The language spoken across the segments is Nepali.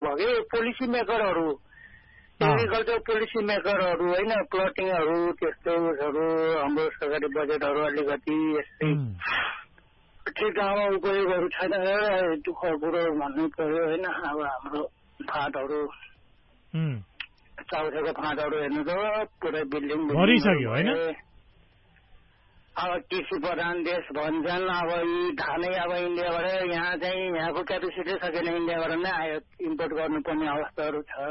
भगे पोलिसी मेकरहरू एग्रिकल्चर पोलिसी मेकरहरू होइन प्लटिङहरू त्यस्तोहरू हाम्रो सरकारी बजेटहरू अलिकति यस्तै ठिक ठाउँमा उपयोगहरू छैन दुःख कुरो भन्नु पर्यो होइन अब हाम्रो फाँटहरू चाउचाउको फाँटहरू हेर्नु त पुरै बिल्डिङ भरिसक्यो होइन अब कृषि प्रधान देश भन्छन् अब यी धानै अब इन्डियाबाट यहाँ चाहिँ यहाँको क्यापेसिटी सकेन इन्डियाबाट नै आयो इम्पोर्ट गर्नुपर्ने अवस्थाहरू छ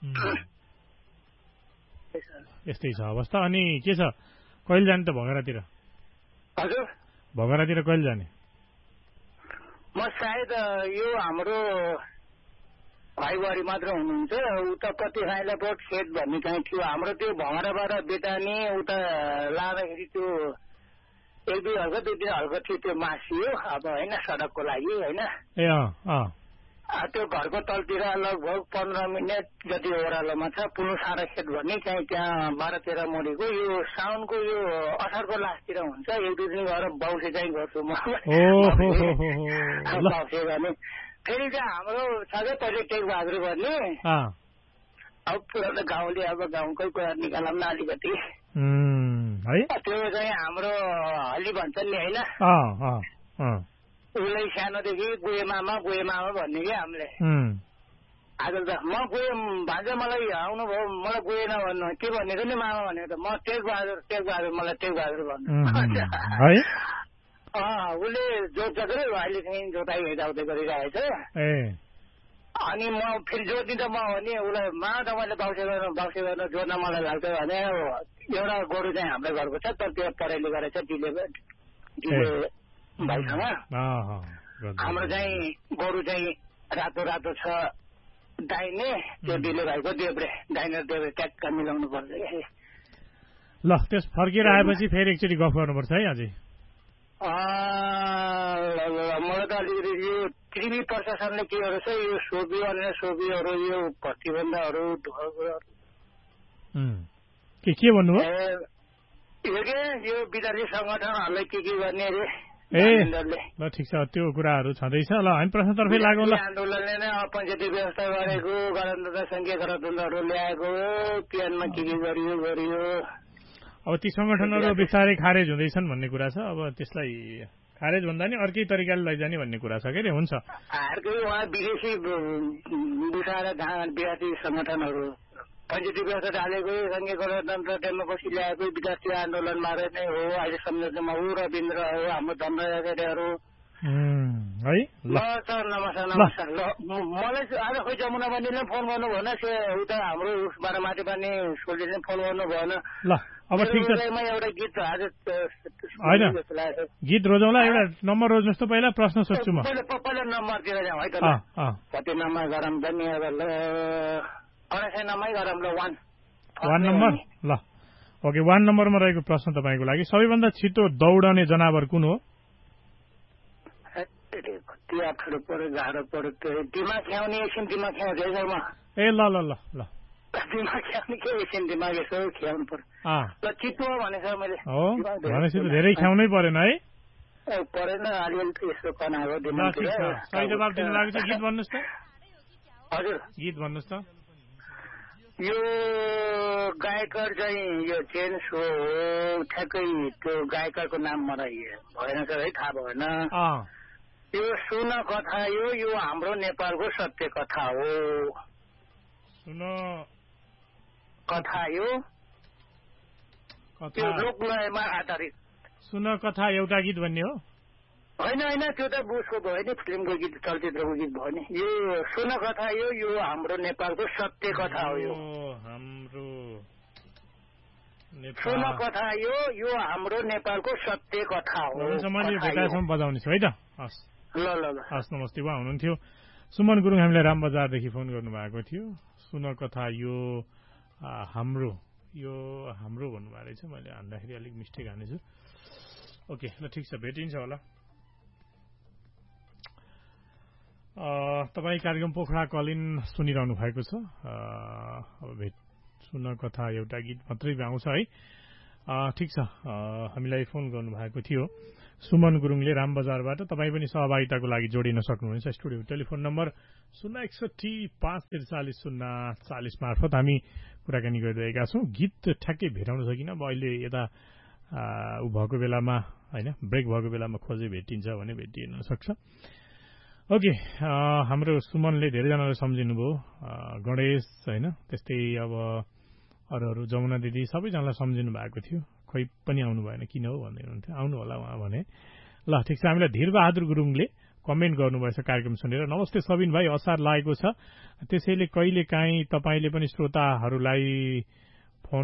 यस्तै छ अवस्था अनि के छ कहिले जाने त भगरातिर हजुर भगरातिर कहिले जाने म सायद यो हाम्रो भाइबुहारी मात्र हुनुहुन्छ उता कति खाइला बोट खेत भन्ने चाहिँ थियो हाम्रो त्यो भगराबाट बेटानी उता लाँदाखेरि त्यो एक दुई हल्का थियो त्यो मासियो अब होइन सडकको लागि होइन त्यो घरको तलतिर लगभग 15 मिनट जति ओह्रालोमा छ पुनु सारा खेत भन्ने चाहिँ त्यहाँ 12-13 मुरीको यो साउनको यो असारको लास्टतिर हुन्छ एक दुई दिन गएर बाउसे चाहिँ गर्छु म बाउसे गर्ने फेरि चाहिँ हाम्रो सबै पछि टेकबहादुर गर्ने अब पुरानो गाउँले अब गाउँकै कुरा निकालौँ न अलिकति त्यो चाहिँ हाम्रो हली भन्छन् नि होइन उसलाई सानोदेखि बुढे मामा भन्ने कि हामीले आज त म बुढे भान्जा मलाई आउनुभयो मलाई बुढे नभन्नु के भनेको नि मामा भनेको त म टेकबहादुर मलाई टेकबहादुर भन्नु उसले जोत्दै अहिले चाहिँ जोताइ हेर्दाउदै गरिरहेछ अनि म फेरि जोतिँदा म भने उसलाई मा तपाईँले बाउसे गर्न जोड्न मलाई लाग्छ भने एउटा गोरु चाहिँ हाम्रो घरको छ तर त्यो पढाइ गरेछ दिले भाइसँग हाम्रो चाहिँ गोरु चाहिँ रातो छ दाहिने त्यो दिले भाइको देब्रे दाहिने देब्रे ट्याक्क मिलाउनु पर्छ ल त्यस फर्केर आएपछि फेरि एकचोटि गफ गर्नुपर्छ है अझै मलाई त अलिकति यो कृषि प्रशासनले के गरेछ यो सोबीहरू यो प्रतिबन्धहरू के भन्नुभयो यो के यो विद्यार्थी संगठनहरूलाई के गर्ने अरे ल ठिक छ त्यो कुराहरू छँदैछ ल हामी प्रश्नतर्फै लागौँ ल आन्दोलनले नै पञ्चायती व्यवस्था गरेको गणतन्त्र संघीय गणतन्त्रहरू ल्याएको पिएनमा के गरियो अब ती संगठनहरू बिस्तारै खारेज हुँदैछन् भन्ने कुरा छ अब त्यसलाई खारेज भन्दा नि अर्कै तरिकाले लैजाने भन्ने कुरा छ के अरे हुन्छ अर्कै उहाँ विदेशी बुझाएर विद्यार्थी संगठनहरू पञ्चायती व्यवस्था हालेको संघीय गणतन्त्र डेमोक्रेसी ल्याएको विद्यार्थी आन्दोलनमा नै हो अहिले सम्झौतामा ऊ रविन्द्र हो हाम्रो धनराजहरू है नमस्कार ल मलाई आज खोइ जमुना बन्दीले फोन गर्नु भएन उता हाम्रो उसबाट माथि पार्ने सोल्टीले फोन गर्नु भएन ल अब ठिक छ एउटा गीत आज होइन गीत रोजाउँला एउटा नम्बर रोज्नुहोस् त पहिला प्रश्न सोध्छु म पहिला नम्बरतिर जाउँ है त कति नम्बर गरौँ धन्यवाद ल 1 नम्बर ल ओके 1 नम्बरमा रहेको प्रश्न तपाईँको लागि सबैभन्दा छिटो दौडने जनावर कुन हो गाह्रो पर्यो दिमाग ख्याउने एकछिन दिमाग ख्याउँछ ए ल ल ल ल दिमाग ख्याउने के एकछिन दिमाग यसो ख्याउनु पर्यो ल चित्तो भनेछ मैले हो भनेपछि त धेरै ख्याउनै परेन है परेन अलिअलि यसो कनाएको दिमाग सही जवाब दिनु लागेको छ गीत भन्नुहोस् त हजुर गीत भन्नुहोस् त यो गायकर चाहिँ यो चेन्ज हो ठ्याक्कै त्यो गायकरको नाम मलाई भएन सर है थाहा भएन यो सुन कथा यो हाम्रो नेपालको सत्य कथा हो सुन कथा यो लोकलयमा आधारित सुन कथा एउटा गीत भन्ने हो होइन त्यो त उसको भयो नि फिल्मको गीत चलचित्रको गीत भयो नि यो सुन कथा यो हाम्रो नेपालको सत्य कथा हो यो हाम्रो सुन कथा यो हाम्रो नेपालको सत्य कथा हो मैले भेटासम्म बजाउने छु है त हस् ल हस् नमस्ते उहाँ हुनुहुन्थ्यो सुमन गुरुङ हामीलाई रामबजारदेखि फोन गर्नुभएको थियो सुन कथा यो हाम्रो भन्नुभएको रहेछ मैले हान्दाखेरि अलिक मिस्टेक हानेछु ओके ल ठिक छ भेटिन्छ होला तपाईँ कार्यक्रम पोखरा कलिन सुनिरहनु भएको छ अब भेट सुन कथा एउटा गीत मात्रै आउँछ है ठिक छ हामीलाई फोन गर्नुभएको थियो सुमन गुरुङले रामबजारबाट तपाईँ पनि सहभागिताको लागि जोडिन सक्नुहुनेछ। स्टुडियो टेलिफोन नम्बर 061 543 040 मार्फत हामी कुराकानी गरिरहेका छौँ। गीत ठ्याक्कै भेटाउन सकिन। अब अहिले यता ऊ भएको बेलामा होइन ब्रेक भएको बेलामा खोजे भेटिन्छ भने भेटिन सक्छ। ओके, हाम्रो सुमनले धेरैजनाले सम्झिनुभयो। गणेश होइन, त्यस्तै अब अरू जमुना दिदी सबैजनालाई सम्झिनु भएको थियो। खोइ पनि आउनु भएन, किन हो भन्दै हुनुहुन्थ्यो। आउनु होला उहाँ भने। ल ठिक छ, हामीलाई धीरबहादुर गुरुङले कमेन्ट गर्नुभएछ कार्यक्रम सुनेर। नमस्ते सबिन भाइ, असार लागेको छ, त्यसैले कहिले काहीँ तपाईँले पनि श्रोताहरूलाई फोन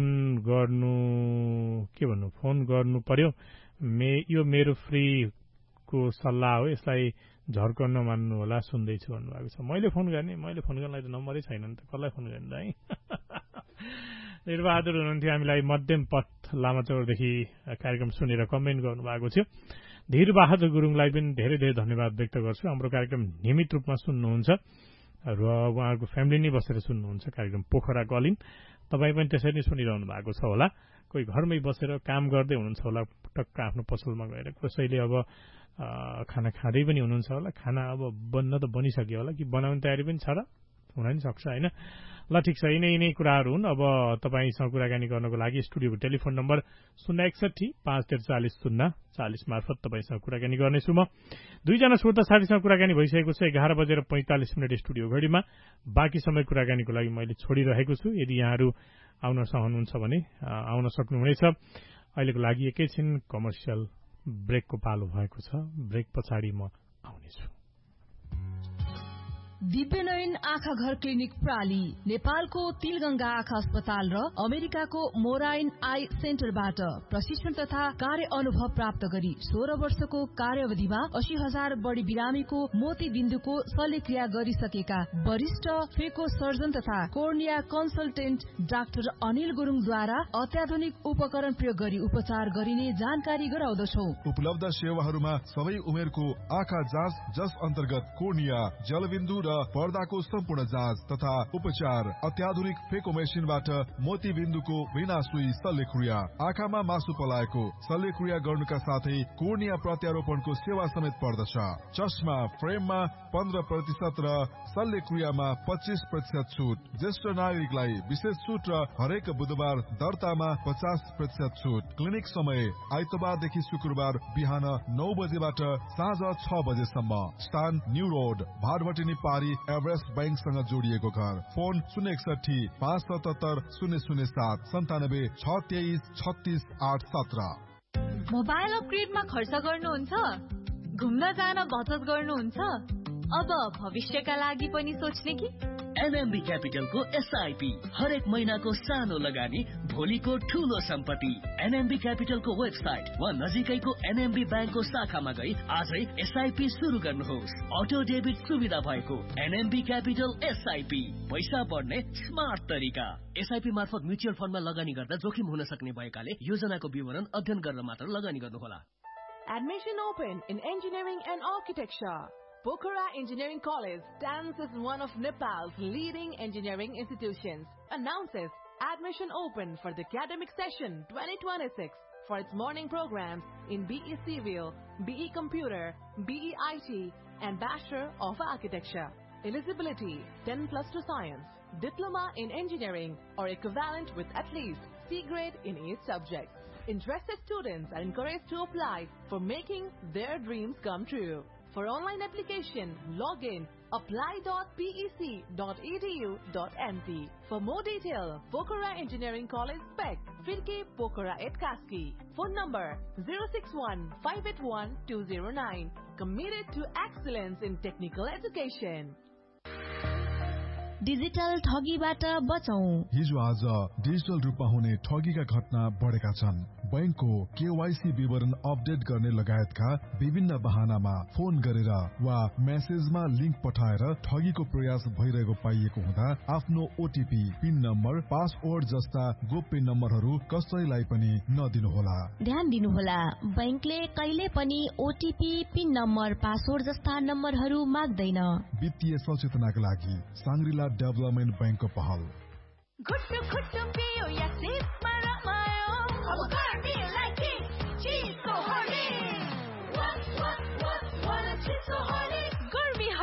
गर्नु पर्यो। यो मेरो फ्रीको सल्लाह हो, यसलाई झर्कन नमान्नु होला, सुन्दैछु भन्नुभएको छ। मैले फोन गर्नलाई त नम्बरै छैन नि त, कसलाई फोन गर्ने है। धीरबहादुर हुनुहुन्थ्यो, हामीलाई मध्यम पथ लामाचौरदेखि कार्यक्रम सुनेर कमेन्ट गर्नुभएको थियो। धीरबहादुर गुरुङलाई पनि धेरै धेरै धन्यवाद व्यक्त गर्छु। हाम्रो कार्यक्रम नियमित रूपमा सुन्नुहुन्छ र उहाँहरूको फ्यामिली नै बसेर सुन्नुहुन्छ कार्यक्रम पोखरा कलिन। तपाईँ पनि त्यसरी नै सुनिरहनु भएको छ होला। कोही घरमै बसेर काम गर्दै हुनुहुन्छ होला, टक्क आफ्नो पसलमा गएर। कसैले अब खाना खाँदै पनि हुनुहुन्छ होला। खाना अब बन्न त बनिसक्यो होला कि बनाउने तयारी पनि छ र, हुन नि सक्छ होइन। ल ठिक छ, यिनै कुराहरू हुन्। अब तपाईँसँग कुराकानी गर्नको लागि स्टुडियोको टेलिफोन नम्बर 061 543 040 मार्फत तपाईँसँग कुराकानी गर्नेछु। म दुईजना श्रोता साथीसँग कुराकानी भइसकेको छ। 11:45 स्टुडियो घडीमा। बाँकी समय कुराकानीको लागि मैले छोडिरहेको छु। यदि यहाँहरू आउन चाहनुहुन्छ भने आउन सक्नुहुनेछ। अहिलेको लागि एकैछिन कमर्सियल ब्रेकको पालो भएको छ। ब्रेक पछाडि म आउनेछु। दिव्यनयन आँखा घर क्लिनिक प्राली नेपालको तिलगंगा आँखा अस्पताल र अमेरिकाको मोराइन आई सेन्टरबाट प्रशिक्षण तथा कार्य अनुभव प्राप्त गरी 16 वर्षको कार्यावधिमा 80,000 बढी बिरामीको मोती बिन्दुको शल्यक्रिया गरिसकेका वरिष्ठ फेको सर्जन तथा कोर्निया कन्सल्टेन्ट डाक्टर अनिल गुरुङद्वारा अत्याधुनिक उपकरण प्रयोग गरी उपचार गरिने जानकारी गराउँदछौ। उपलब्ध सेवाहरूमा सबै उमेरको आँखा जाँच, जस अन्तर्गत कोर्निया, जलबिन्दु र पर्दाको सम्पूर्ण जाँच तथा उपचार, अत्याधुनिक फेको मेसिनबाट मोती बिन्दुको बिना सुई शल्यक्रिया, आँखामा मासु पलाएको शल्यक्रिया गर्नुका साथै कोर्निया प्रत्यारोपणको सेवा समेत पर्दछ। चस्मा फ्रेममा 15% र शल्यक्रियामा 25% छुट। ज्येष्ठ नागरिकलाई विशेष छुट र हरेक बुधबार दर्तामा 50% छुट। क्लिनिक समय आइतबारदेखि शुक्रबार बिहान 9 बजेबाट साँझ 6 बजेसम्म। स्थान न्यू रोड, भारभटिनी पारी, एभरेस्ट बैंकसँग जोडिएको घर। फोन 061 577 007 97 623 36 817। मोबाइल अपग्रेडमा खर्च गर्नुहुन्छ? घुम्न जान बचत गर्नुहुन्छ? अब भविष्यका लागि पनि सोच्ने कि? एनएमबी क्यापिटलको एसआईपी हरेक महिनाको सानो लगानी, भोलिको ठूलो सम्पत्ति। एनएमबी क्यापिटलको वेबसाइट वा नजिकैको एनएमबी ब्याङ्कको शाखामा गई आजै एसआईपी सुरु गर्नुहोस्। अटो डेबिट सुविधा भएको एनएमबी क्यापिटल एसआईपी, पैसा बढ्ने स्मार्ट तरिका। एसआईपी मार्फत म्युचुअल फन्डमा लगानी गर्दा जोखिम हुन सक्ने भएकाले योजनाको विवरण अध्ययन गरेर मात्र लगानी गर्नुहोला। Admission open in engineering and architecture. Pokhara Engineering College stands as one of Nepal's leading engineering institutions. Announces admission open for the academic session 2026 for its morning programs in BE Civil, BE Computer, BE IT, and Bachelor of Architecture. Eligibility 10+2 Science, Diploma in Engineering, or equivalent with at least C grade in each subject. Interested students are encouraged to apply for making their dreams come true. For online application, log in apply.pec.edu.np. For more detail, Pokhara Engineering College Spec, Firke Pokhara at Kaski. Phone number 061-581-209. Committed to excellence in technical education. Digital ठगीबाट बचौं। हिजो आज डिजिटल रूपमा हुने ठगीका घटना बढेका छन्। बैंकको केवाईसी विवरण अपडेट गर्ने लगायतका विभिन्न बहानामा फोन गरेर वा मेसेजमा लिंक पठाएर ठगीको प्रयास भइरहेको पाइएको हुँदा आफ्नो ओटीपी, पिन नम्बर, पासवर्ड जस्ता गोप्य नम्बरहरू कसैलाई पनि नदिनुहोला। ध्यान दिनुहोला, बैंकले कहिले पनि ओटीपी, पिन नम्बर, पासवर्ड जस्ता नम्बरहरू माग्दैन। वित्तीय सचेतनाका लागि सांग्रिला डेभलपमेन्ट बैंकको पहल। घुट्टु घुट्टु पियो या सिपमा रमायो, अब घर पियो लाइक चिजको होली।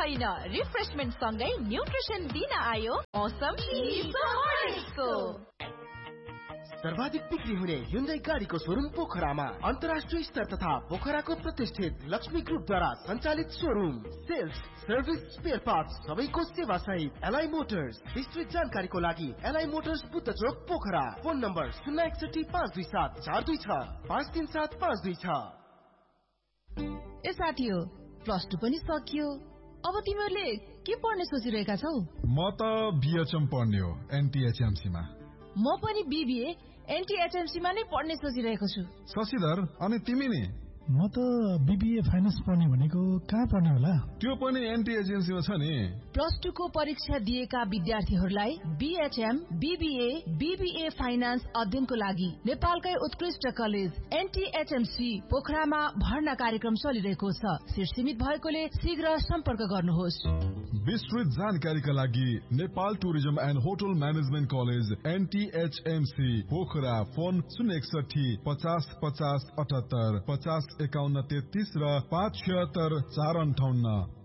होइन, रिफ्रेशमेन्ट सँगै न्युट्रिसन दिन आयो मौसम हर्लिक्सको। सर्वाधिक बिक्री हुने Hyundai गाडीको शोरूम पोखरामा अन्तर्राष्ट्रिय स्तर तथा पोखराको प्रतिष्ठित लक्ष्मी ग्रुपद्वारा सञ्चालित showroom. Sales, service, spare parts सबैको सेवा सहित एलआई मोटर्स। विस्तृत जानकारीको लागि एलआई मोटर्स बुद्ध चोक पोखरा। Phone number 061727426 537526। ए साथी हो, +2 पनि सकियो। अब तिमीहरूले के पढ्ने सोचिरहेका छौ? म त बीएचएम पढ्ने हो एनटीएचएमसी मा। म पनि बीबीए एनटीएचएमसी मा नै पढ्ने सोचिरहेको छु। शशिधर, अनि तिमी नि? म त बीबीए फाइनान्स पढ्ने भनेको कहाँ पढ्ने होला? त्यो पनि एनटीएचएमसी मा छ नि। +2 को परीक्षा दिएका विद्यार्थीहरूलाई बीएचएम, बीबीए, बीबीए फाइनान्स अध्ययनको लागि नेपालकै उत्कृष्ट कलेज एनटीएचएमसी पोखरामा भर्ना कार्यक्रम चलिरहेको छ। सिट सीमित भएकोले शीघ्र सम्पर्क गर्नुहोस्। विस्तृत जानकारीका लागि Nepal tourism and hotel management college एनटीएचएमसी Pokhara. Phone 061 50 50 78 50 51 33 र 576 458।